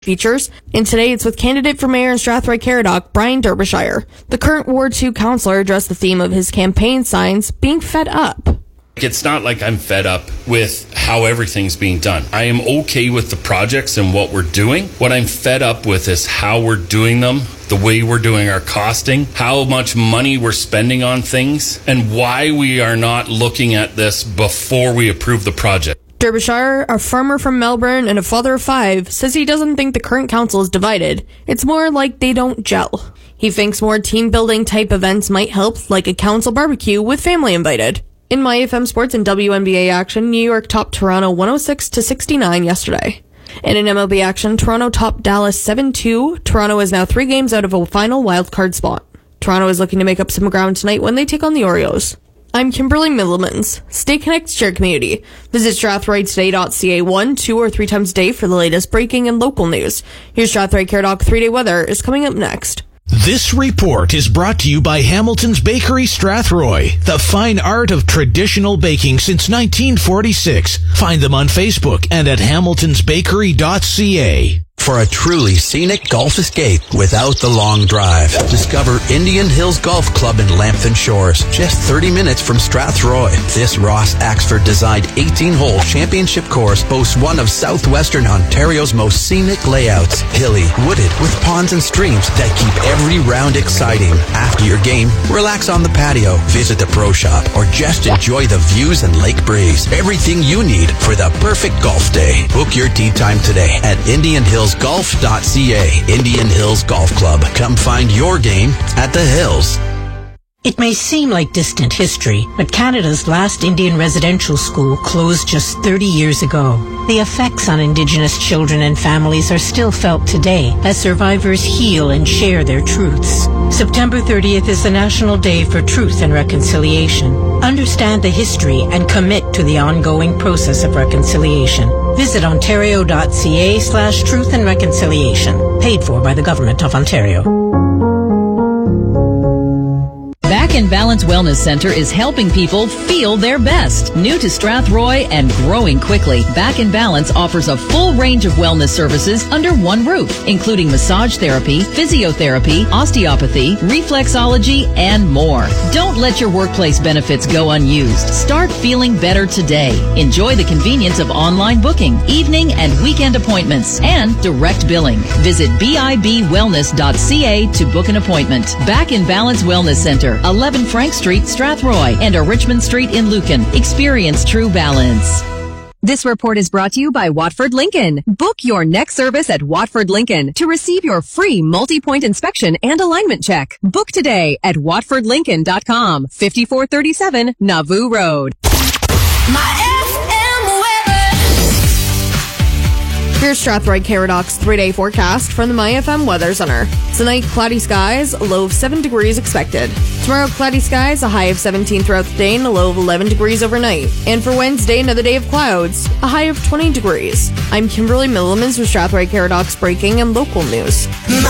features, and today it's with candidate for mayor in Strathroy-Caradoc, Brian Derbyshire. The current Ward 2 councillor addressed the theme of his campaign signs being fed up. It's not like I'm fed up with how everything's being done. I am okay with the projects and what we're doing. What I'm fed up with is how we're doing them, the way we're doing our costing, how much money we're spending on things, and why we are not looking at this before we approve the project. Derbyshire, a farmer from Melbourne and a father of 5, says he doesn't think the current council is divided. It's more like they don't gel. He thinks more team-building type events might help, like a council barbecue with family invited. In My FM Sports and WNBA action, New York topped Toronto 106-69 yesterday. And in MLB action, Toronto topped Dallas 7-2. Toronto is now 3 games out of a final wildcard spot. Toronto is looking to make up some ground tonight when they take on the Orioles. I'm Kimberly Millemans. Stay connected to your community. Visit StrathroyToday.ca 1, 2, or 3 times a day for the latest breaking and local news. Your Strathroy-Caradoc 3-day weather is coming up next. This report is brought to you by Hamilton's Bakery Strathroy, the fine art of traditional baking since 1946. Find them on Facebook and at hamiltonsbakery.ca. For a truly scenic golf escape without the long drive, discover Indian Hills Golf Club in Lambton Shores, just 30 minutes from Strathroy. This Ross Axford designed 18-hole championship course boasts one of southwestern Ontario's most scenic layouts, hilly, wooded, with ponds and streams that keep every round exciting. After your game, relax on the patio, visit the pro shop, or just enjoy the views and lake breeze. Everything you need for the perfect golf day. Book your tee time today at indianhillsgolf.ca. Indian Hills Golf Club. Come find your game at the Hills. It may seem like distant history, but Canada's last Indian residential school closed just 30 years ago. The effects on Indigenous children and families are still felt today as survivors heal and share their truths. September 30th is the National Day for Truth and Reconciliation. Understand the history and commit to the ongoing process of reconciliation. Visit ontario.ca/truth and reconciliation. Paid for by the Government of Ontario. Back in Balance Wellness Center is helping people feel their best. New to Strathroy and growing quickly, Back in Balance offers a full range of wellness services under one roof, including massage therapy, physiotherapy, osteopathy, reflexology, and more. Don't let your workplace benefits go unused. Start feeling better today. Enjoy the convenience of online booking, evening and weekend appointments, and direct billing. Visit bibwellness.ca to book an appointment. Back in Balance Wellness Center, 11 Frank Street, Strathroy, and a Richmond Street in Lucan. Experience true balance. This report is brought to you by Watford Lincoln. Book your next service at Watford Lincoln to receive your free multi-point inspection and alignment check. Book today at watfordlincoln.com, 5437 Nauvoo Road. Here's Strathroy-Caradoc's 3-day forecast from the My FM Weather Center. Tonight, cloudy skies, a low of 7 degrees expected. Tomorrow, cloudy skies, a high of 17 throughout the day and a low of 11 degrees overnight. And for Wednesday, another day of clouds, a high of 20 degrees. I'm Kimberly Millemans with Strathroy-Caradoc's breaking and local news.